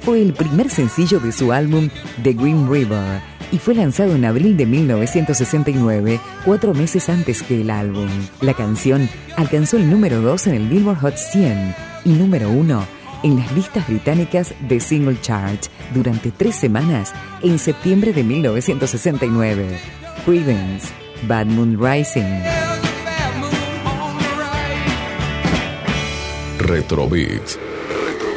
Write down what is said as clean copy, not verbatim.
Fue el primer sencillo de su álbum The Green River y fue lanzado en abril de 1969, 4 meses antes que el álbum. La canción alcanzó el número 2 en el Billboard Hot 100 y número 1 en las listas británicas de Single Chart durante 3 semanas en septiembre de 1969. Creedence, Bad Moon Rising. Retrobeats.